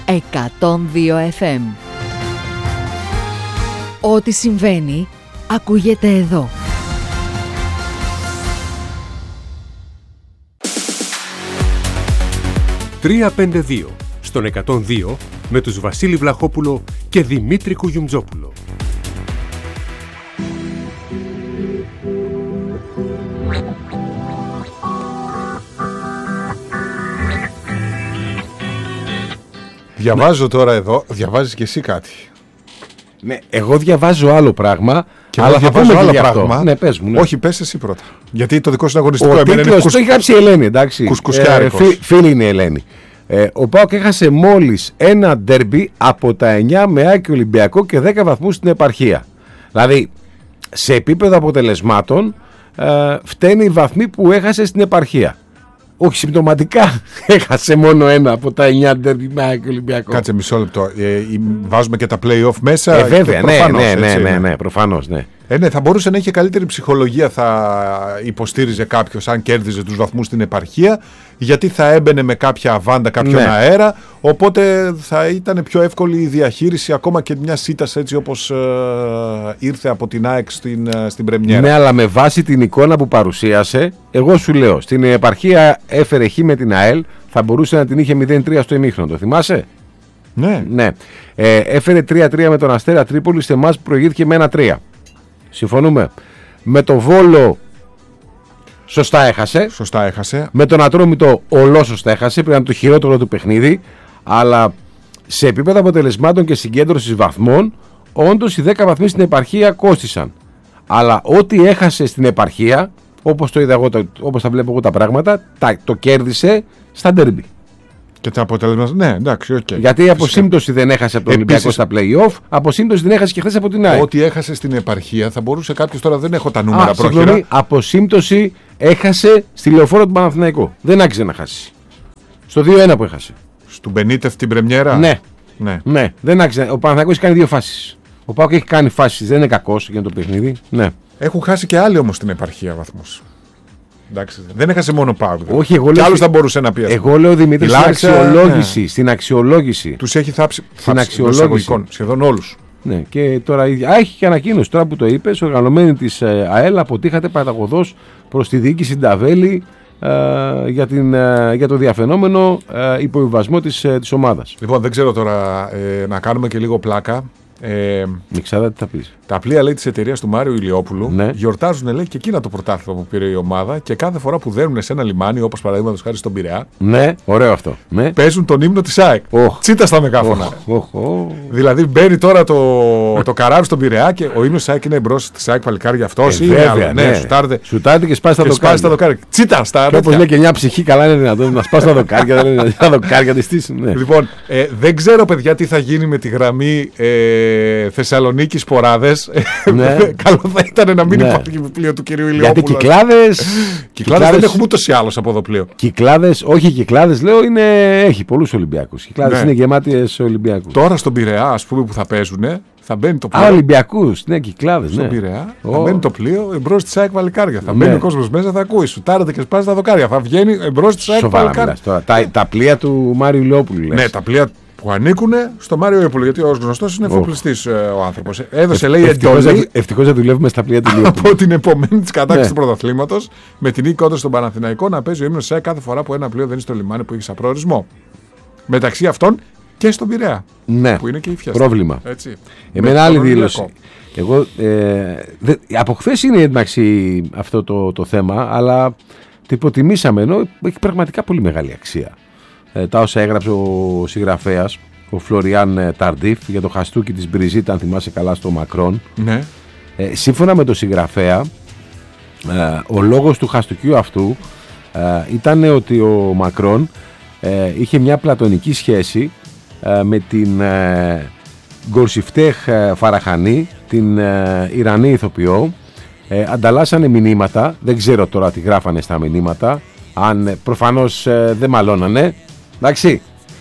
102 FM. Ό,τι συμβαίνει ακούγεται εδώ. «352» στον 102 με τους Βασίλη Βλαχόπουλο και Δημήτρη Κουγιουμτζόπουλο. Διαβάζω τώρα εδώ, διαβάζεις και εσύ κάτι. Ναι, εγώ διαβάζω άλλο πράγμα, Και αλλά θα πούμε άλλο και πράγμα. Ναι, πες μου. Ναι. Όχι, πες εσύ πρώτα. Γιατί το δικό σου είναι αγωνιστικό. Ο τίτλος το έχει γράψει η Ελένη, εντάξει. Κουσκουσκιάρικος. Φίλη είναι η Ελένη. Ο ΠΑΟΚ έχασε μόλις ένα ντέρμπι από τα 9 με ΑΕΚ Ολυμπιακό και 10 βαθμούς στην επαρχία. Δηλαδή, σε επίπεδο αποτελεσμάτων, φταίνει οι βαθμοί που έχασε στην επαρχία. Όχι, συμπτωματικά έχασε μόνο ένα από τα 9 ντέρμπι με ΑΕΚ Ολυμπιακό. Κάτσε μισό λεπτό. Βάζουμε και τα play-off μέσα. Βέβαια, προφανώς, ναι, προφανώς, ναι. Ναι, θα μπορούσε να είχε καλύτερη ψυχολογία, θα υποστήριζε κάποιος αν κέρδιζε τους βαθμούς στην επαρχία, γιατί θα έμπαινε με κάποια αβάντα, κάποιον αέρα, οπότε θα ήταν πιο εύκολη η διαχείριση ακόμα και μια ήττας έτσι όπως ήρθε από την ΑΕΚ στην πρεμιέρα. Ναι, αλλά με βάση την εικόνα που παρουσίασε, εγώ σου λέω, στην επαρχία έφερε χ με την ΑΕΛ, θα μπορούσε να την είχε 0-3 στο ημίχρονο, το θυμάσαι? Ναι. Έφερε 3-3 με τον Αστέρα Τρίπολη σε εμάς που προηγήθηκε με 1-3. Συμφωνούμε. Με το Βόλο σωστά έχασε. Με τον Ατρόμητο ολόσωστα έχασε. Πρέπει να είναι το χειρότερο του παιχνίδι. Αλλά σε επίπεδο αποτελεσμάτων και συγκέντρωσης βαθμών, όντως οι 10 βαθμοί στην επαρχία κόστησαν. Αλλά ό,τι έχασε στην επαρχία, όπως το είδα εγώ, όπως τα βλέπω εγώ τα πράγματα, το κέρδισε στα ντέρμπι. Και τα αποτελέσματα. Ναι, εντάξει, okay. Γιατί από σύμπτωση δεν έχασε από τον Ολυμπιακό στα play-off, από σύμπτωση δεν έχασε και χθες από την ΑΕΚ. Ό,τι έχασε στην επαρχία θα μπορούσε κάποιος, τώρα δεν έχω τα νούμερα πρόχειρα. Από σύμπτωση έχασε στη Λεωφόρο του Παναθηναϊκού. Δεν άξιζε να χάσει. Στο 2-1 που έχασε. Στον Μπενίτεφ την πρεμιέρα. Ναι. Δεν άξιζε. Ο Παναθηναϊκός έχει κάνει 2 φάσεις. Ο ΠΑΟΚ έχει κάνει φάσεις. Δεν είναι κακός για το παιχνίδι. Ναι. Έχουν χάσει και άλλοι όμως στην επαρχία βαθμούς. Εντάξει, δεν έχασε μόνο ΠΑΟΚ. Όχι, εγώ λέω. Κι άλλος θα μπορούσε να πιέσει. Εγώ λέω, Δημήτρη, στην αξιολόγηση. Τους έχει θάψει στην αξιολόγηση. Σχεδόν όλους. Ναι, και τώρα έχει και ανακοίνωση τώρα που το είπες. Οργανωμένοι της ΑΕΛ αποτύχατε παταγωδώς προς τη διοίκηση Νταβέλη για το διαφαινόμενο υποβιβασμό της ομάδας. Λοιπόν, δεν ξέρω τώρα να κάνουμε και λίγο πλάκα. Μιξάδα, τι θα πεις? Τα πλοία, λέει, της εταιρείας του Μάριου Ηλιόπουλου γιορτάζουν, λέει, και εκείνα το πρωτάθλημα που πήρε η ομάδα, και κάθε φορά που δένουν σε ένα λιμάνι, όπως παραδείγματος χάρη στον Πειραιά, ναι, ωραίο αυτό, ναι, παίζουν τον ύμνο της ΑΕΚ. Τσίτα στα μεγάφωνα. Δηλαδή μπαίνει τώρα το καράβι στον Πειραιά και ο ύμνος της ΑΕΚ είναι μπρος της ΑΕΚ, παλικάρια αυτός. Βέβαια, ναι. Σουτάρτε και σπάσει τα δοκάρια. Τσίτα στα. Και όπως λέει και μια ψυχή, καλά είναι δυνατόν να σπάσει τα δοκάρια, δεν είναι τα δοκάρια τη στήσουν. Λοιπόν, δεν ξέρω, παιδιά, τι θα γίνει με τη γραμμή Θεσσαλονίκη Ποράδες. Ναι. Καλό θα ήταν να μην υπάρχει πλοίο του κυρίου Ηλιόπουλου. Γιατί Κυκλάδες δεν έχουμε ούτως ή άλλως από εδώ πλοίο. Κυκλάδες, λέω, έχει πολλούς Ολυμπιακούς. Κυκλάδες είναι γεμάτες Ολυμπιακούς. Τώρα στον Πειραιά, ας πούμε, που θα παίζουν, θα μπαίνει το πλοίο. Ολυμπιακούς, ναι, Κυκλάδες. Στον Πειραιά θα μπαίνει το πλοίο εμπρός της ΑΕΚ Βαλικάρια. Θα μπαίνει ο κόσμος μέσα, θα ακούει. Σουτάρετε και σπάζει τα δοκάρια. Θα βγαίνει εμπρός της ΑΕΚ Βαλικάρια. Τα πλοία του Μάριου Ηλιόπουλου. Ναι, τα πλοία που ανήκουν στο Μάριο Ηλιόπουλο, γιατί ως γνωστός είναι εφοπλιστής ο άνθρωπος. Έδωσε, λέει, εντολή. Ευτυχώς δεν δουλεύουμε στα πλοία του Ηλιόπουλου. Από την επομένη της κατάκτησης του πρωταθλήματος, με την νίκη όντως στον Παναθηναϊκό, να παίζει ο ύμνος ΣΑΕ κάθε φορά που ένα πλοίο δεν είναι στο λιμάνι που έχει σαν προορισμό. Μεταξύ αυτών και στον Πειραιά. Ναι, που είναι και η Φιέστα. Πρόβλημα. Έτσι. Εμένα άλλη δήλωση. Εγώ, από χθες είναι εντάξει αυτό το θέμα, αλλά το υποτιμήσαμε, ενώ έχει πραγματικά πολύ μεγάλη αξία. Τα όσα έγραψε ο συγγραφέας, ο Φλωριάν Ταρντίφ, για το χαστούκι της Μπριζίτα, αν θυμάσαι καλά, στο Μακρόν. Ναι. Σύμφωνα με τον συγγραφέα, ο λόγος του χαστούκιου αυτού ήταν ότι ο Μακρόν είχε μια πλατωνική σχέση με την Γκορσιφτέχ Φαραχανή, την Ιρανή ηθοποιό. Ανταλλάσσανε μηνύματα, δεν ξέρω τώρα τι γράφανε στα μηνύματα, αν προφανώς δεν μαλώνανε. Εντάξει.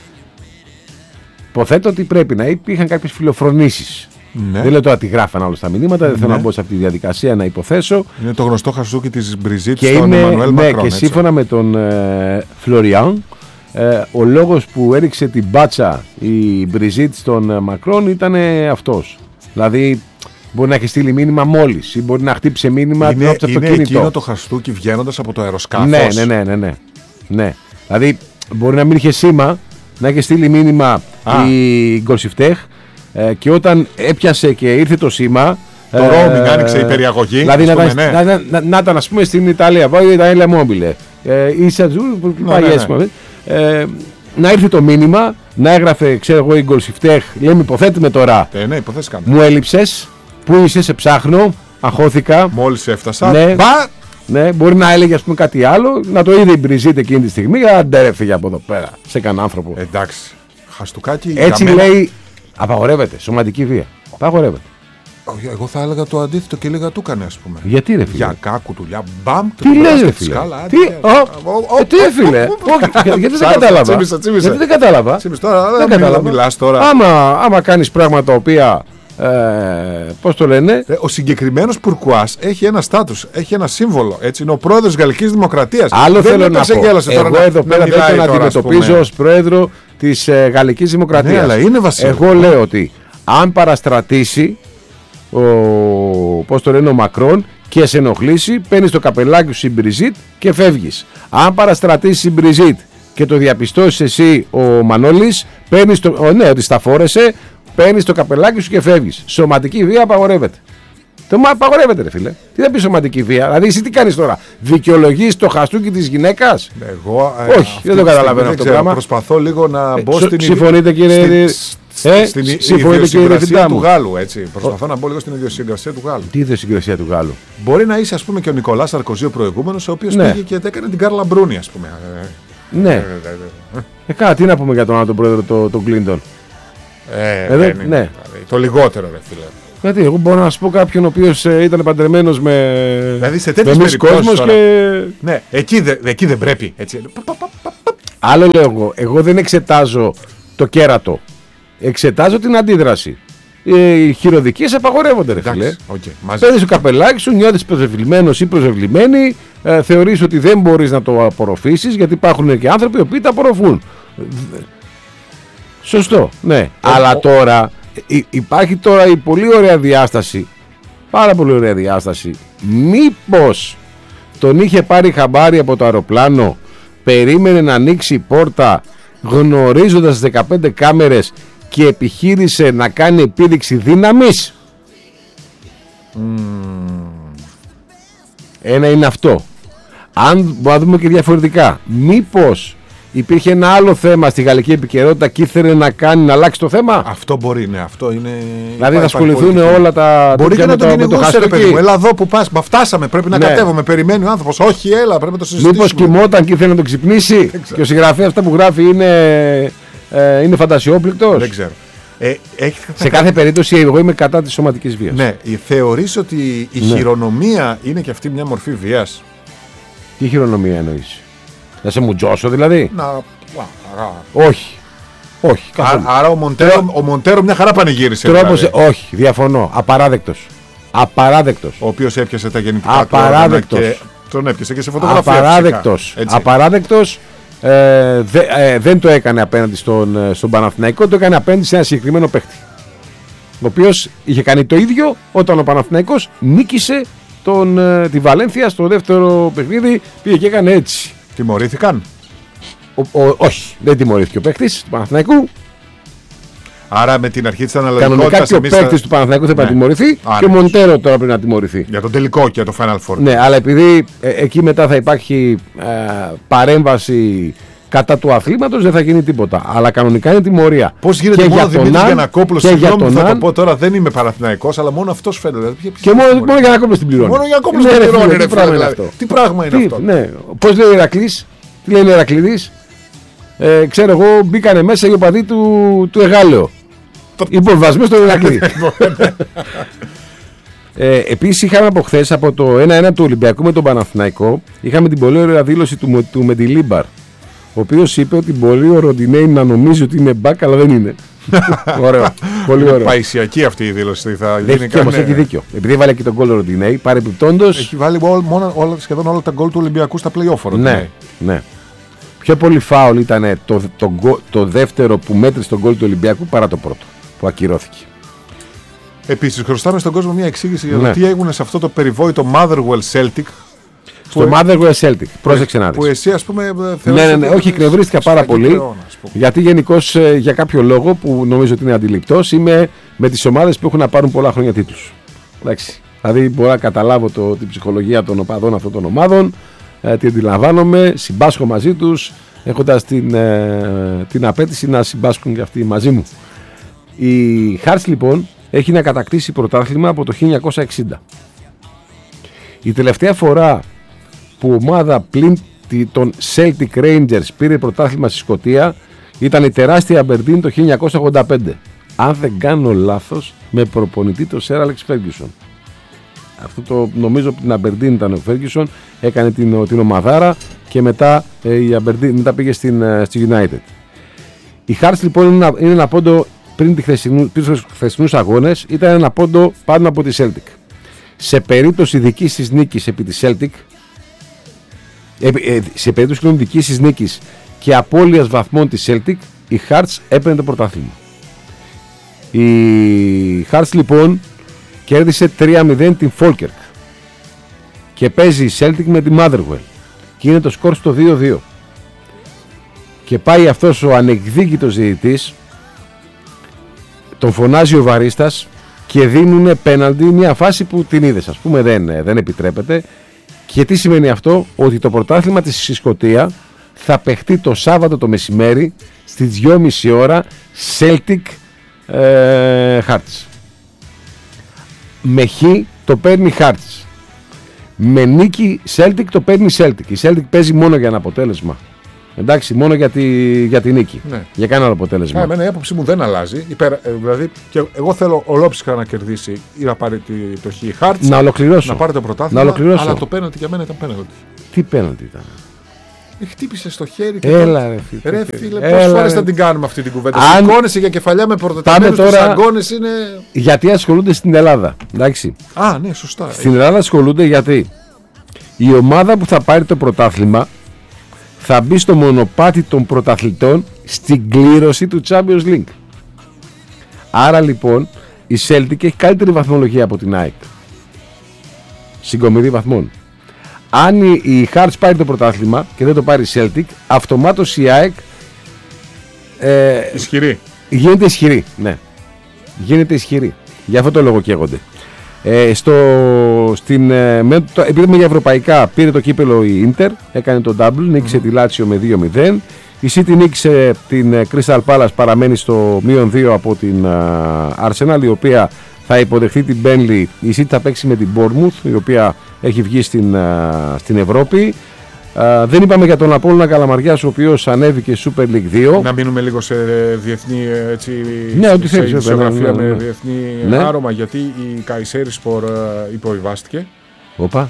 Υποθέτω ότι πρέπει να υπήρχαν κάποιες φιλοφρονήσεις. Ναι. Δεν λέω τώρα τι γράφανε όλα στα μηνύματα, δεν θέλω να μπω σε αυτή τη διαδικασία, να υποθέσω. Είναι το γνωστό χασούκι της Μπριζίτ στον Εμμανουέλ Μακρόν. Και σύμφωνα με τον Φλωριάν, ο λόγος που έριξε την μπάτσα η Μπριζίτ στον Μακρόν ήταν αυτός. Δηλαδή μπορεί να έχει στείλει μήνυμα μόλις ή μπορεί να χτύπησε μήνυμα από το αυτοκίνητο. Είναι εκείνο το χαστούκι βγαίνοντας από το αεροσκάφος. Ναι. Δηλαδή μπορεί να μην είχε σήμα, να είχε στείλει μήνυμα η Γκολσιφτέχ και όταν έπιασε και ήρθε το σήμα. Το roaming άνοιξε η περιαγωγή. Δηλαδή να ήταν, ας πούμε, στην Ιταλία, πάει η Ιταλία Μόμπιλε, η Σατζούρ που πάει να ήρθε το μήνυμα, να έγραφε, ξέρω εγώ, η Γκολσιφτέχ, λέμε υποθέτουμε τώρα. Ναι, υποθέσεις μου έλειψες, πού είσαι, σε ψάχνω, αχώθηκα. Μόλις έφτασα. Ναι, μπορεί να έλεγε, ας πούμε, κάτι άλλο, να το είδε η Μπριζίτ εκείνη τη στιγμή, αντέρεφε από εδώ πέρα σε κανέναν άνθρωπο. Εντάξει. Χαστούκάκι. Έτσι λέει, απαγορεύεται, σωματική βία. Απαγορεύεται. Εγώ θα έλεγα το αντίθετο και λίγα του έκανε, ας πούμε. Γιατί ρε φίλε? Για κάκου τουλιά, μπαμ. Τι λες ρε φίλε? Τι ρε φίλε? Γιατί δεν κατάλαβα. Γιατί δεν κατάλαβα. Δεν μιλάς τώρα. Άμα κάνεις πράγματα τα οποία, πώς το λένε. Ο συγκεκριμένος Πουρκουάς έχει ένα στάτους, έχει ένα σύμβολο. Έτσι είναι ο πρόεδρος της Γαλλικής Δημοκρατίας. Άλλο θέλω να πω. Εγώ εδώ πέρα δεν τον αντιμετωπίζω ως πρόεδρο της Γαλλικής Δημοκρατίας. Εγώ λέω ότι αν παραστρατήσει ο Μακρόν και σε ενοχλήσει, παίρνεις το καπελάκι σου η Μπριζίτ και φεύγεις. Αν παραστρατήσεις η Μπριζίτ και το διαπιστώσεις εσύ ο Μανώλης, παίρνεις ότι σταφόρεσαι, παίρνεις το καπελάκι σου και φεύγεις. Σωματική βία απαγορεύεται. Το απαγορεύεται ρε φίλε. Τι θα πει σωματική βία? Δηλαδή εσύ τι κάνεις τώρα? Δικαιολογείς το χαστούκι της γυναίκας? Όχι, δεν το καταλαβαίνω αυτό το πράγμα. Προσπαθώ λίγο να μπω στην συμφωνείτε κύριε? Στην ιδιοσυγκρασία του Γάλλου, έτσι. Προσπαθώ να μπω λίγο στην ιδιοσυγκρασία του Γάλλου. Τι ιδιοσυγκρασία του Γάλλου? Μπορεί να είσαι, ας πούμε, και ο Νικολάς Σαρκοζή ο προηγούμενος, ο οποίος πήγε και έκανε την Κάρλα Μπρούνι, ας πούμε. Ναι. Τι να πούμε για τον άλλο τον πρόεδρο, τον Κλίντον? Ναι. Το λιγότερο, ρε φίλε. Γιατί εγώ μπορώ να σου πω κάποιον ο οποίος ήταν παντρεμένος με. Δηλαδή σε τέτοιες περιπτώσεις. Ναι, εκεί δεν πρέπει. Άλλο λέω εγώ δεν εξετάζω το κέρατο. Εξετάζω την αντίδραση. Οι χειροδικίες απαγορεύονται, ρε φίλε. Παίρνεις το καπελάκι σου, νιώθεις προσβεβλημένος ή προσβεβλημένη, θεωρείς ότι δεν μπορείς να το απορροφήσεις, γιατί υπάρχουν και άνθρωποι οι οποίοι τα απορροφούν. Σωστό, ναι. Αλλά τώρα υπάρχει τώρα η πολύ ωραία διάσταση, πάρα πολύ ωραία διάσταση. Μήπως τον είχε πάρει χαμπάρι από το αεροπλάνο, περίμενε να ανοίξει η πόρτα γνωρίζοντας τις 15 κάμερες και επιχείρησε να κάνει επίδειξη δύναμης? Ένα είναι αυτό. Αν μπορούμε να δούμε και διαφορετικά, μήπως υπήρχε ένα άλλο θέμα στη γαλλική επικαιρότητα και ήθελε να αλλάξει το θέμα? Αυτό μπορεί, ναι, αυτό είναι. Δηλαδή να ασχοληθούν όλα τα. Μπορεί και να το κυνηγούσε, ρε παιδί μου. Έλα εδώ που πας, φτάσαμε, πρέπει να κατέβουμε. Περιμένει ο άνθρωπος. Όχι, έλα, πρέπει να το συζητήσουμε. Μήπως κοιμόταν και ήθελε να το ξυπνήσει και ο συγγραφέας αυτά που γράφει είναι φαντασιόπληκτος? Δεν ξέρω. Σε κάθε περίπτωση εγώ είμαι κατά της σωματικής βίας. Ναι, θεωρείς ότι η χειρονομία είναι και αυτή μια μορφή βίας? Τι χειρονομία εννοείς? Να σε μουτζώσω δηλαδή? Όχι. Άρα ο Μοντέρο μια χαρά πανηγύρισε. Δηλαδή. Όχι, διαφωνώ. Απαράδεκτος. Ο οποίος έπιασε τα γεννητικά του και τον έπιασε και σε φωτογραφία. Απαράδεκτος. Δεν το έκανε απέναντι στον Παναθηναϊκό, το έκανε απέναντι σε ένα συγκεκριμένο παίχτη, ο οποίος είχε κάνει το ίδιο όταν ο Παναθηναϊκός νίκησε τη Βαλένθια στο δεύτερο παιχνίδι, πήγε και έκανε έτσι. Τιμωρήθηκαν? Όχι, δεν τιμωρήθηκε ο παίχτης του Παναθηναϊκού. Άρα με την αρχή της αναλογικότητας. Κανονικά και ο παίκτης του Παναθηναϊκού θα πρέπει να τιμωρηθεί και ο Μοντέρο τώρα πρέπει να τιμωρηθεί. Για το τελικό και για το Final Four. Ναι, αλλά επειδή εκεί μετά θα υπάρχει παρέμβαση κατά του αθλήματος, δεν θα γίνει τίποτα. Αλλά κανονικά είναι τιμωρία. Πώς γίνεται μόνο Δημήτρης Γιαννακόπουλος? Συγγνώμη που θα το πω τώρα, δεν είμαι Παναθηναϊκός, αλλά μόνο αυτός φαίνεται. Και μόνο Γιαννακόπουλος την πληρώνει. Μόνο Γιαννακόπουλος την πληρώνει. Τι πράγμα είναι αυτό? Πώς λέει ο Ηρακλής, τι λέει ο Ηρακλήδης? Ξέρω εγώ, μπήκανε μέσα οι οπαδοί του Εγάλεο. Υποβασμός στον Ηρακλή. Επίσης είχαμε από χθες, από το 1-1 του Ολυμπιακού με τον Παναθηναϊκό, είχαμε την πολύ ωραία δήλωση του Μεντιλίμπαρ, ο οποίος είπε ότι μπορεί ο Ροντινέι να νομίζει ότι είναι μπακ, αλλά δεν είναι. Ωραίο, πολύ ωραίο. Παϊσιακή αυτή η δήλωση. Έχει δίκιο. Επειδή έβαλε και τον γκολ ο Ροντινέι, παρεμπιπτόντως. Έχει βάλει σχεδόν όλα τα γκολ του Ολυμπιακού στα play-off. Ναι. Πιο πολύ φάουλ ήταν το δεύτερο που μέτρησε τον γκολ του Ολυμπιακού παρά το πρώτο που ακυρώθηκε. Επίσης, χρωστάμε στον κόσμο μια εξήγηση για το τι έγινε σε αυτό το περιβόητο Motherwell Celtic. Στο Motherwell Celtic, πρόσεξε να δεις. Που εσύ, ας πούμε, ναι, όχι, εκνευρίστηκα πάρα πολύ. Γιατί γενικώς για κάποιο λόγο που νομίζω ότι είναι αντιληπτός, είμαι με τις ομάδες που έχουν να πάρουν πολλά χρόνια τίτλους. Εντάξει. Δηλαδή, μπορώ να καταλάβω την ψυχολογία των οπαδών αυτών των ομάδων, τι αντιλαμβάνομαι, συμπάσχω μαζί τους, έχοντας την απέτηση να συμπάσχουν και αυτοί μαζί μου. Η Hearts λοιπόν έχει να κατακτήσει πρωτάθλημα από το 1960. Η τελευταία φορά που ομάδα πλην των Celtic Rangers πήρε πρωτάθλημα στη Σκωτία ήταν η τεράστια Aberdeen το 1985. Αν δεν κάνω λάθος, με προπονητή το Sir Alex Ferguson. Αυτό το νομίζω από την Aberdeen ήταν ο Ferguson, έκανε την ομαδάρα και μετά η Aberdeen μετά πήγε στη United. Η Hearts λοιπόν είναι ένα πόντο πριν τους χθεσινούς αγώνες, ήταν ένα πόντο πάνω από τη Celtic. Σε περίπτωση δικής της νίκης επί τη Celtic, σε περίπτωση δικής της νίκης και απώλειας βαθμών της Celtic, η Hearts έπαιρνε το πρωτάθλημα. Η Hearts λοιπόν κέρδισε 3-0 την Falkirk και παίζει η Celtic με τη Motherwell και είναι το σκορ στο 2-2 και πάει αυτός ο ανεκδίκητος διαιτητής, τον φωνάζει ο βαρίστας και δίνουνε πέναλτι, μια φάση που την είδες, ας πούμε, δεν επιτρέπεται. Και τι σημαίνει αυτό? Ότι το πρωτάθλημα της Σκωτία θα παιχτεί το Σάββατο το μεσημέρι στις 2.30 ώρα Celtic Hearts. Με χ το παίρνει Hearts, με νίκη Celtic το παίρνει Celtic. Η Celtic παίζει μόνο για ένα αποτέλεσμα. Εντάξει, μόνο για τη νίκη. Ναι. Για κανένα άλλο αποτέλεσμα. Εμένα η άποψή μου δεν αλλάζει. Δηλαδή, και εγώ θέλω ολόψυχα να κερδίσει ή να πάρει το χ Hearts. Να ολοκληρώσω. Να πάρει το πρωτάθλημα. Αλλά το πέναλτι για μένα ήταν πέναλτι. Τι πέναλτι ήταν? Χτύπησε στο χέρι και. Έλα, ρε φίλε, πόσες φορές θα την κάνουμε αυτή την κουβέντα? Σηκώνεσαι για κεφαλιά με πρωτοτεμένους τους αγκώνες είναι. Γιατί ασχολούνται στην Ελλάδα. Εντάξει. Α, ναι, σωστά. Στην Ελλάδα ασχολούνται γιατί η ομάδα που θα πάρει το πρωτάθλημα θα μπει στο μονοπάτι των πρωταθλητών στην κλήρωση του Champions League. Άρα λοιπόν η Celtic έχει καλύτερη βαθμολογία από την ΑΕΚ. Συγκομιδή βαθμών. Αν η Hearts πάρει το πρωτάθλημα και δεν το πάρει η Celtic, αυτομάτως η ΑΕΚ ισχυρή. Γίνεται ισχυρή, ναι. Γίνεται ισχυρή. Γι' αυτό το λόγο καίγονται. Επειδή είμαι για ευρωπαϊκά, πήρε το κύπελο η Inter, έκανε το double, νίκησε τη Λάτσιο με 2-0. Η City νίκησε την Crystal Palace, παραμένει στο -2 από την Arsenal, η οποία θα υποδεχθεί την Burnley. Η City θα παίξει με την Bournemouth, η οποία έχει βγει στην Ευρώπη. Δεν είπαμε για τον Απόλλωνα Καλαμαριάς, ο οποίος ανέβηκε Super League 2. Να μείνουμε λίγο σε διεθνή ισογραφία με διεθνή άρωμα, γιατί η Kayserispor υποβιβάστηκε. Όπα.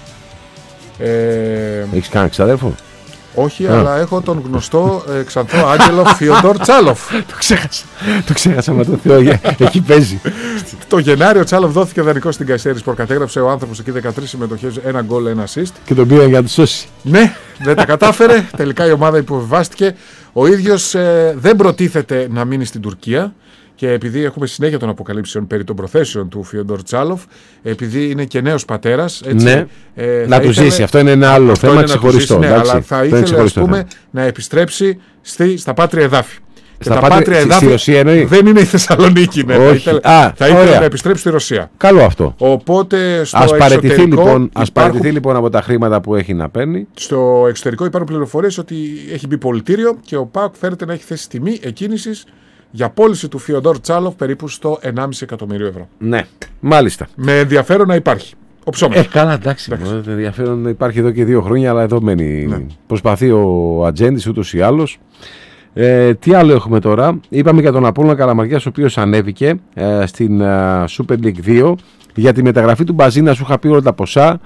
Έχεις κανένα ξαδέρφο? Όχι, αλλά έχω τον γνωστό ξανθό Άγγελο Φιοντόρ Τσάλοφ. Το ξέχασα με το Θεό, εκεί παίζει. Το Γενάριο Τσάλοφ δόθηκε δανεικό στην Kayserispor. Κατέγραψε ο άνθρωπος εκεί 13 συμμετοχές, 1 γκολ, 1 assist. Και τον πήγαν για να του σώσει. Ναι, δεν τα κατάφερε. Τελικά η ομάδα υποβιβάστηκε. Ο ίδιος δεν προτίθεται να μείνει στην Τουρκία. Και επειδή έχουμε συνέχεια των αποκαλύψεων περί των προθέσεων του Φιοντόρ Τσάλοφ, επειδή είναι και νέος πατέρας, έτσι, ναι, να του ζήσει. Αυτό είναι ένα άλλο θέμα ξεχωριστό. Ναι, αλλά θα ήθελε, ας πούμε, να επιστρέψει στα πάτρια εδάφη. Και τα πάτρια εδάφη δεν είναι η Θεσσαλονίκη. Ναι. Θα ήθελε να επιστρέψει στη Ρωσία. Καλό αυτό. Οπότε στο ας παραιτηθεί λοιπόν από τα χρήματα που έχει να παίρνει. Στο εξωτερικό υπάρχουν πληροφορίες ότι έχει μπει πολιτήριο και ο ΠΑΟΚ φέρεται να έχει θέσει τιμή εκκίνησης για πώληση του Φιοντόρ Τσάλοφ περίπου στο 1,5 εκατομμύριο ευρώ. Ναι, μάλιστα. Με ενδιαφέρον να υπάρχει. Καλά, εντάξει. Ενδιαφέρον υπάρχει εδώ και 2 χρόνια, αλλά εδώ μένει. Ναι. Προσπαθεί ο Ατζέντης ούτως ή άλλως. Τι άλλο έχουμε τώρα? Είπαμε για τον Απόλλωνα Καλαμαριάς, ο οποίος ανέβηκε στην Super League 2. Για τη μεταγραφή του Μπαζίνα σου είχα πει όλα τα ποσά.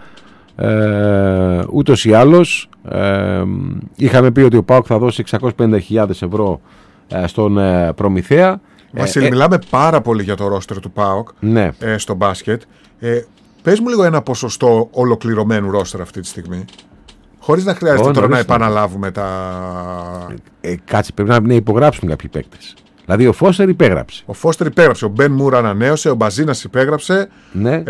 Ούτως ή άλλως είχαμε πει ότι ο ΠΑΟΚ θα δώσει 650.000 ευρώ στον Προμηθέα. Βασίλη, μιλάμε πάρα πολύ για το ρόστερ του ΠΑΟΚ, ναι, στο μπάσκετ. Πες μου λίγο ένα ποσοστό ολοκληρωμένου ρόστερ αυτή τη στιγμή. Χωρίς να χρειάζεται τώρα να επαναλάβουμε τα. Κάτσε, πρέπει να υπογράψουν κάποιοι παίκτες. Δηλαδή ο Φώστερ υπέγραψε. Ο Μπεν Μουρ ανανέωσε, ο Μπαζίνας υπέγραψε. Ναι.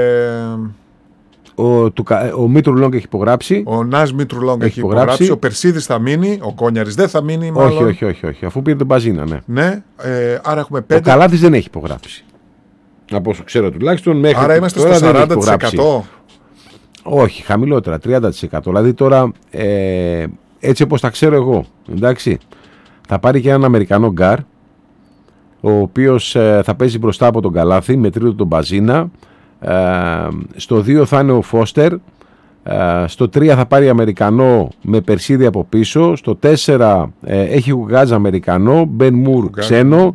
Ο Μήτρου Λόγκ έχει υπογράψει. Ο Νάζ Μήτρου Λόγκ έχει υπογράψει. Ο Περσίδης θα μείνει. Ο Κόνιαρης δεν θα μείνει. Μάλλον. Όχι. Αφού πήρε τον Μπαζίνα, ναι. Ναι. Άρα έχουμε 5. Ο Καλάθης δεν έχει υπογράψει. Από όσο ξέρω τουλάχιστον μέχρι. Άρα είμαστε στο 40%. Όχι, χαμηλότερα, 30%. Δηλαδή τώρα, έτσι όπως τα ξέρω εγώ, εντάξει, θα πάρει και έναν Αμερικανό γκάρ, ο οποίος θα παίζει μπροστά από τον Καλάθη, με τρίτο τον Μπαζίνα. Στο 2 θα είναι ο Φώστερ. Στο 3 θα πάρει Αμερικανό με Περσίδη από πίσω. Στο 4 έχει Ουγγάζ Αμερικανό, Μπεν Μουρ ξένο.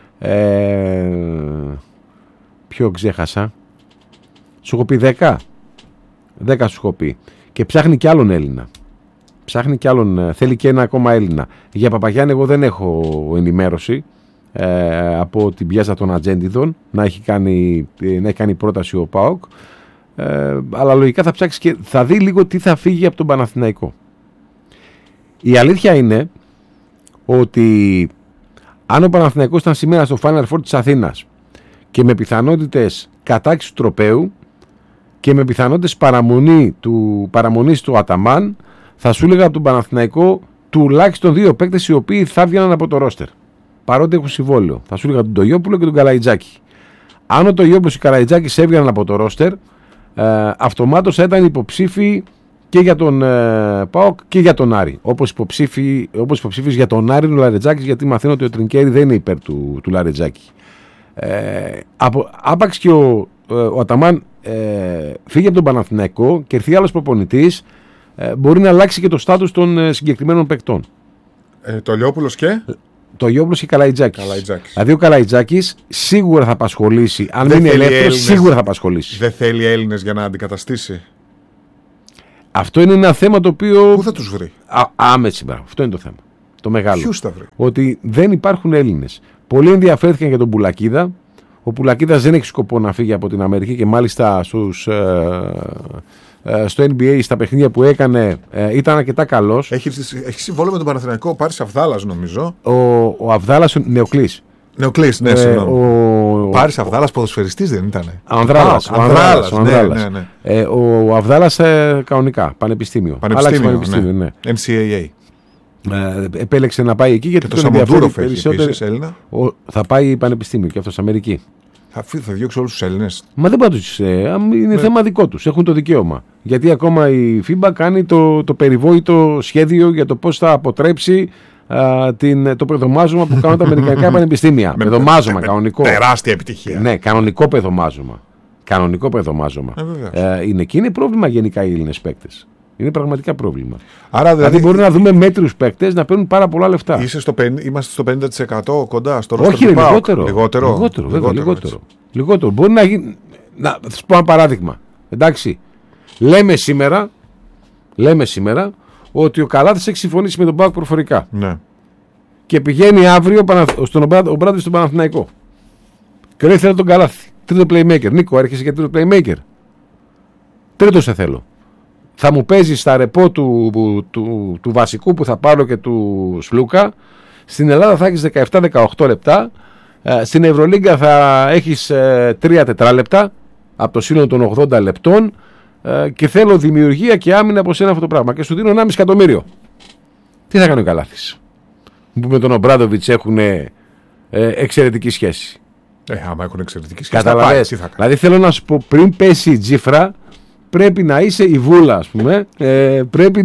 Ποιο ξέχασα? Σου έχω πει 10. 10 σου έχω πει. Και ψάχνει κι άλλον Έλληνα. Θέλει και ένα ακόμα Έλληνα. Για Παπαγιάννη εγώ δεν έχω ενημέρωση από την πιάζα των Ατζέντιδων να έχει κάνει πρόταση ο ΠΑΟΚ. Αλλά λογικά θα ψάξει και θα δει λίγο τι θα φύγει από τον Παναθηναϊκό. Η αλήθεια είναι ότι αν ο Παναθηναϊκός ήταν σήμερα στο Final Four της Αθήνας και με πιθανότητες κατάξυση του τροπαίου και με πιθανότητες παραμονής του Αταμάν, θα σου έλεγα από τον Παναθηναϊκό τουλάχιστον 2 παίκτες οι οποίοι θα βγαίναν από το ρόστερ. Παρότι έχουν συμβόλαιο. Θα σου έλεγα τον Τογιόπουλο και τον Καλαϊτζάκη. Αν ο Τογιόπουλος και ο Καλαϊτζάκης έβγαιναν από το ρόστερ, αυτομάτως θα ήταν υποψήφοι και για τον ΠΑΟΚ και για τον Άρη. Όπως υποψήφιος για τον Άρη ο Λαρετζάκης, γιατί μαθαίνω ότι ο Τρινκέρι δεν είναι υπέρ του Λαρετζάκη. Άπαξ και ο Αταμάν φύγει από τον Παναθηναϊκό και έρθει άλλος προπονητής, μπορεί να αλλάξει και το στάτους των συγκεκριμένων παικτών. Τολιόπουλος και? Τογιόπουλος και Καλαϊτζάκης. Δηλαδή ο Καλαϊτζάκης σίγουρα θα απασχολήσει. Αν δεν είναι ελεύθερος, σίγουρα θα απασχολήσει. Δεν θέλει Έλληνες για να αντικαταστήσει. Αυτό είναι ένα θέμα το οποίο. Πού θα τους βρει? Άμεση, αυτό είναι το θέμα. Το μεγάλο. Ποιους θα βρει? Ότι δεν υπάρχουν Έλληνες. Πολλοί ενδιαφέρθηκαν για τον Πουλακίδα. Ο Πουλακίδας δεν έχει σκοπό να φύγει από την Αμερική και μάλιστα στο NBA, στα παιχνίδια που έκανε, ήταν αρκετά καλός. Έχει συμβόλαιο με τον Παναθηναϊκό ο Πάρης Αβδάλας, νομίζω. Ο Αβδάλας Νεοκλής. Νεοκλής, ναι, συγγνώμη. Ο Πάρης Αβδάλας ποδοσφαιριστής δεν ήταν? Ανδράλας. Ναι. Ο Αβδάλας κανονικά, πανεπιστήμιο. Ναι. NCAA. Επέλεξε να πάει εκεί γιατί το Σαμοντούροφ έχει επίσης Έλληνα. Θα πάει πανεπιστήμιο και αυτός Αμερική. Θα διώξει όλους τους Έλληνες. Μα δεν πάντως είναι θέμα δικό τους. Έχουν το δικαίωμα. Γιατί ακόμα η FIBA κάνει το περιβόητο σχέδιο για το πώς θα αποτρέψει το παιδομάζωμα που κάνουν τα αμερικανικά πανεπιστήμια. Παιδομάζωμα, κανονικό. Τεράστια επιτυχία. Ναι, κανονικό παιδομάζωμα. Είναι και είναι πρόβλημα γενικά οι Έλληνες παίκτες. Είναι πραγματικά πρόβλημα. Άρα δηλαδή μπορεί να δούμε μέτριους παίκτες να παίρνουν πάρα πολλά λεφτά. Είμαστε στο 50% κοντά στο ρόστερ. Όχι, λιγότερο. Μπορεί να γίνει. Θα σου πω ένα παράδειγμα. Εντάξει. Λέμε σήμερα ότι ο Καλάθης έχει συμφωνήσει με τον ΠΑΟΚ προφορικά. Ναι. Και πηγαίνει αύριο ο Μπράντοβιτς στον Παναθηναϊκό. Και λέει: θέλω τον Καλάθη. Τρίτο playmaker. Νίκο, έρχεσαι για τρίτο playmaker. Τρίτο σε θέλω. Θα μου παίζει στα ρεπό του βασικού που θα πάρω και του Σλούκα. Στην Ελλάδα θα έχεις 17-18 λεπτά. Στην Ευρωλίγκα θα έχεις 3 τετράλεπτα από το σύνολο των 80 λεπτών. Και θέλω δημιουργία και άμυνα από σένα αυτό το πράγμα. Και σου δίνω 1,5 εκατομμύριο. Τι θα κάνει ο Καλάθης, που με τον Ομπράντοβιτς έχουν εξαιρετική σχέση? Άμα έχουν εξαιρετική σχέση. Καταλαβαίνεις. Δηλαδή θέλω να σου πω, πριν πέσει η τζίφρα, πρέπει να είσαι η βούλα, ας πούμε. Πρέπει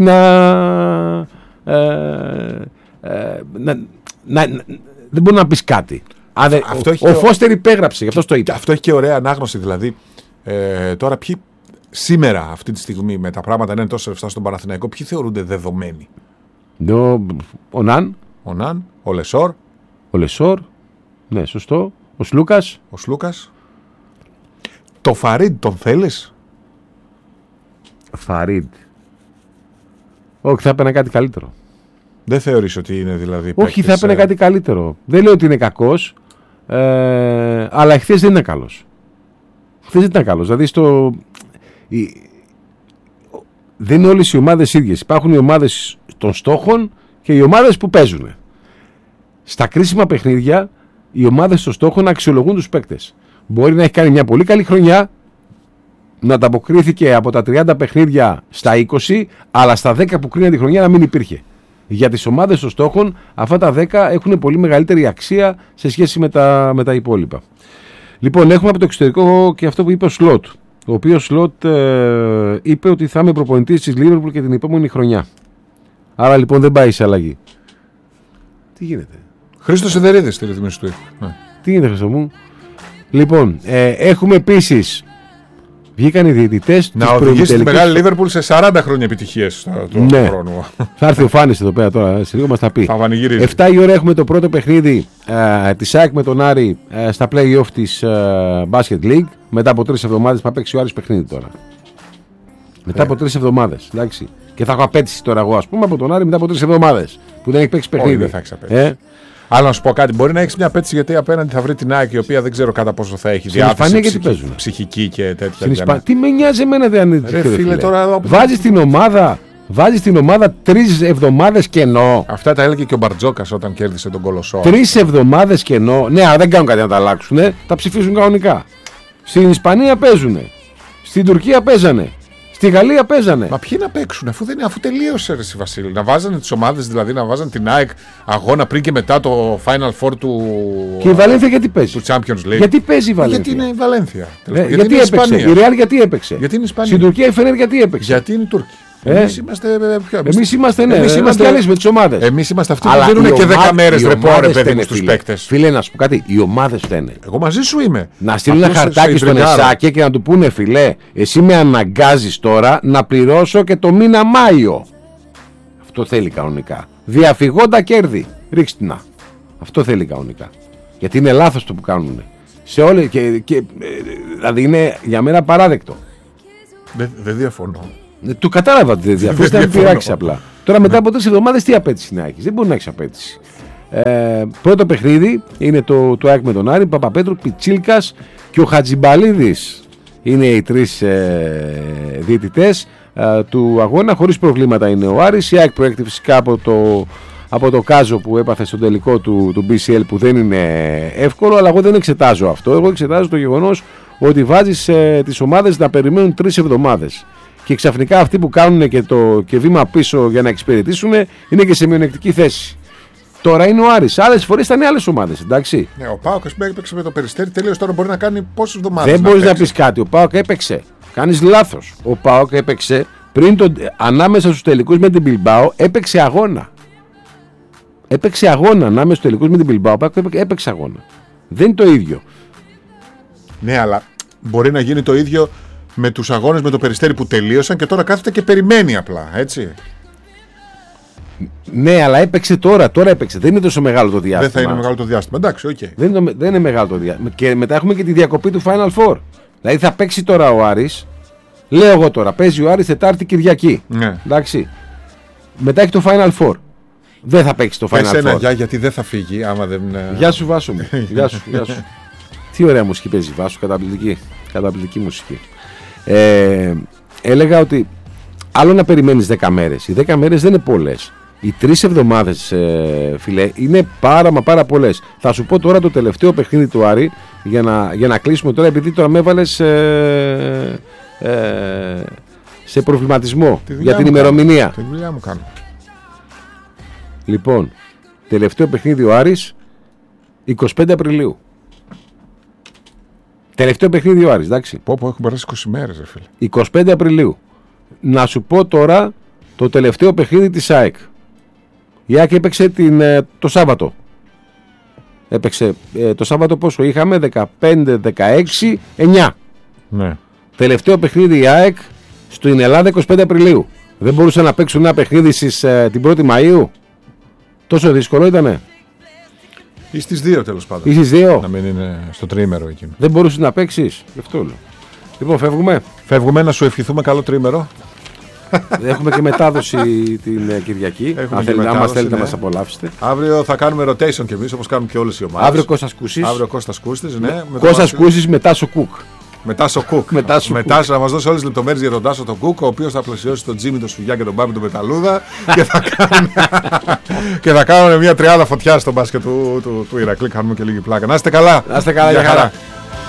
δεν μπορεί να πεις κάτι. Ο Φώστερ υπέγραψε, γι' αυτό το είπε. Αυτό έχει και ωραία ανάγνωση. Δηλαδή, τώρα σήμερα, αυτή τη στιγμή, με τα πράγματα να είναι τόσο ρευστά στον Παναθηναϊκό, ποιοι θεωρούνται δεδομένοι? Ο Ναν. Ο Λεσόρ. Ναι, σωστό. Ο Σλούκας. Το Φαρίντ τον θέλεις? Φαρίντ. Όχι, θα έπαιρνε κάτι καλύτερο. Δεν θεωρείς ότι είναι δηλαδή? Όχι, θα έπαιρνε κάτι καλύτερο. Δεν λέω ότι είναι κακός, αλλά χθες δεν ήταν καλός. Δηλαδή δεν είναι όλες οι ομάδες ίδιες. Υπάρχουν οι ομάδες των στόχων και οι ομάδες που παίζουν. Στα κρίσιμα παιχνίδια, οι ομάδες των στόχων αξιολογούν τους παίκτες. Μπορεί να έχει κάνει μια πολύ καλή χρονιά, να ανταποκρίθηκε από τα 30 παιχνίδια στα 20, αλλά στα 10 που κρίνει τη χρονιά να μην υπήρχε. Για τις ομάδες των στόχων, αυτά τα 10 έχουν πολύ μεγαλύτερη αξία σε σχέση με τα υπόλοιπα. Λοιπόν, έχουμε από το εξωτερικό και αυτό που είπε ο Σλότ. Ο οποίος Σλότ είπε ότι θα είμαι προπονητής της Liverpool και την επόμενη χρονιά. Άρα λοιπόν δεν πάει σε αλλαγή. Τι γίνεται? Χρήστος Σιδερίδης στη ρυθμίση του. Τι γίνεται, Χρήστο μου? Λοιπόν, έχουμε επίσης. Βγήκαν οι διαιτητές. Να οδηγήσει τη μεγάλη Λίβερπουλ σε 40 χρόνια επιτυχίες του χρόνου. Θα έρθει ο Φάνης εδώ πέρα τώρα, σε λίγο μας τα πει. Θα πανηγυρίζει. 7 η ώρα έχουμε το πρώτο παιχνίδι της ΑΕΚ με τον Άρη στα play-off της Basket League. Μετά από 3 εβδομάδες θα παίξει ο Άρης παιχνίδι τώρα. Μετά από 3 εβδομάδες. Εντάξει. Και θα έχω απέτηση τώρα εγώ, ας πούμε, από τον Άρη μετά από 3 εβδομάδες που δεν έχει παίξει παιχνίδι. Όχι, δεν θα έχεις απέτηση. Αλλά να σου πω κάτι, μπορεί να έχει μια απέτηση γιατί απέναντι θα βρει την ΑΕΚ η οποία δεν ξέρω κατά πόσο θα έχει διάθεση ψυχική και τέτοια. Τι με νοιάζει εμένα, δεν είναι. Φίλε, τώρα... Βάζεις την ομάδα 3 εβδομάδες κενό. Αυτά τα έλεγε και ο Μπαρτζόκας όταν κέρδισε τον Κολοσσό. 3 εβδομάδες κενό. Ναι, αλλά δεν κάνουν κάτι να τα αλλάξουν. Τα ψηφίσουν κανονικά. Στην Ισπανία παίζουνε. Στην Τουρκία παίζανε. Στη Γαλλία παίζανε. Μα ποιοι να παίξουν, αφού τελείωσε ρε Βασίλη. Να βάζανε τις ομάδες, δηλαδή να βάζανε την ΑΕΚ αγώνα πριν και μετά το Final Four του. Και η Βαλένθια γιατί παίζει? Του Champions League. Γιατί παίζει η Βαλένθια? Γιατί είναι η Βαλένθια. Γιατί έπαιξε? Η Real γιατί έπαιξε? Γιατί είναι η Ισπανία. Στην Τουρκία η Φενέρ γιατί έπαιξε? Γιατί είναι οι Τούρκοι. Εμείς είμαστε, ναι. Εμείς είμαστε διαλύσουμε τις ομάδες. Εμείς είμαστε αυτοί που δίνουν και 10 μέρες ρεπόρε παιδί μου στους παίκτες. Φίλε, να σου πω κάτι, οι ομάδες φταίνε. Εγώ μαζί σου είμαι. Να στείλουν ένα χαρτάκι στον Εσάκε και να του πούνε, φιλέ, εσύ με αναγκάζεις τώρα να πληρώσω και το μήνα Μάιο. Αυτό θέλει κανονικά. Διαφυγόντα κέρδη. Ρίξτε να. Αυτό θέλει κανονικά. Γιατί είναι λάθος το που κάνουν. Σε όλες δηλαδή είναι για μένα παράδεκτο. Δεν διαφωνώ. Του κατάλαβα ότι δεν διαφωνεί, να μην πειράξει απλά. Τώρα μετά από 3 εβδομάδες τι απέτηση να έχει? Δεν μπορεί να έχει απέτηση. Πρώτο παιχνίδι είναι το ΑΕΚ με τον Άρη, Παπαπέτρου, Πιτσίλκας και ο Χατζιμπαλίδης. Είναι οι 3 διαιτητές του αγώνα. Χωρίς προβλήματα είναι ο Άρης. Η ΑΕΚ προέρχεται φυσικά από το κάζο που έπαθε στο τελικό του BCL, που δεν είναι εύκολο, αλλά εγώ δεν εξετάζω αυτό. Εγώ εξετάζω το γεγονός ότι βάζεις τις ομάδες να περιμένουν 3 εβδομάδες. Και ξαφνικά αυτοί που κάνουν και βήμα πίσω για να εξυπηρετήσουν είναι και σε μειονεκτική θέση. Τώρα είναι ο Άρης. Άλλες φορές ήταν άλλες ομάδες, εντάξει. Ναι, ο ΠΑΟΚ έπαιξε με το Περιστέρι, τελείως τώρα μπορεί να κάνει πόσες εβδομάδες. Δεν μπορείς να πεις κάτι. Ο ΠΑΟΚ έπαιξε. Κάνεις λάθος. Ο ΠΑΟΚ έπαιξε ανάμεσα στους τελικούς με την Μπιλμπάο, έπαιξε αγώνα. Έπαιξε αγώνα ανάμεσα στους τελικούς με την Μπιλμπάο, έπαιξε αγώνα. Δεν είναι το ίδιο. Ναι, αλλά μπορεί να γίνει το ίδιο με τους αγώνες με το Περιστέρι που τελείωσαν και τώρα κάθεται και περιμένει απλά, έτσι. Ναι, αλλά έπαιξε τώρα έπαιξε. Δεν είναι τόσο μεγάλο το διάστημα. Δεν θα είναι μεγάλο το διάστημα. Εντάξει, οκ. Δεν είναι μεγάλο το διάστημα. Και μετά έχουμε και τη διακοπή του Final Four. Δηλαδή θα παίξει τώρα ο Άρης. Λέω εγώ τώρα, παίζει ο Άρης Τετάρτη Κυριακή. Ναι. Εντάξει. Μετά έχει το Final Four. Δεν θα παίξει το Final Four. Γιατί δεν θα φύγει άμα δεν. Γεια σου, Βάσο μου. Γεια σου. Τι ωραία μουσική παίζει, Βάσο. Καταπληκτική μουσική. Έλεγα ότι άλλο να περιμένεις 10 μέρες. Οι 10 μέρες δεν είναι πολλές. Οι 3 εβδομάδες, φιλέ, είναι πάρα πολλές. Θα σου πω τώρα το τελευταίο παιχνίδι του Άρη για να κλείσουμε τώρα, επειδή τώρα με έβαλες σε προβληματισμό για την ημερομηνία. Τη δουλειά μου κάνω. Λοιπόν, τελευταίο παιχνίδι ο Άρης 25 Απριλίου. Τελευταίο παιχνίδι ο Άρης, εντάξει. Πω, έχουν περάσει 20 μέρες, ρε φίλε. 25 Απριλίου. Να σου πω τώρα το τελευταίο παιχνίδι της ΑΕΚ. Η ΑΕΚ έπαιξε το Σάββατο. Έπαιξε το Σάββατο πόσο είχαμε? 15, 16, 9. Ναι. Τελευταίο παιχνίδι η ΑΕΚ στην Ελλάδα 25 Απριλίου. Δεν μπορούσαν να παίξουν ένα παιχνίδι την 1η Μαΐου. Τόσο δύσκολο ήτανε? Ή στις 2 τέλος πάντων. Ή στις 2. Να μην είναι στο τρίμερο εκείνο. Δεν μπορούσες να παίξεις. Γι' αυτό λέω. Λοιπόν, φεύγουμε. Φεύγουμε, να σου ευχηθούμε καλό τρίμερο. Έχουμε και μετάδοση την Κυριακή. Αν θέλετε να μας απολαύσετε. Αύριο θα κάνουμε rotation κι εμείς, όπως κάνουν και όλες οι ομάδες. Αύριο Κώστας Κούσης. Αύριο Κώστας Κούσης, ναι. Κώστας Κούσης μετά Σο Κουκ. Μετά στο Κουκ. Μετά να μας δώσει όλες τις λεπτομέρειες για τον Τάσο τον Κουκ, ο οποίος θα πλαισιώσει τον Τζίμι, τον Σουγιά και τον Μπάμπη τον Πεταλούδα και θα κάνουν μια τριάδα φωτιά στο μπάσκετ του Ηρακλή. Κάνουμε και λίγη πλάκα. Να είστε καλά. Να είστε καλά, για χαρά.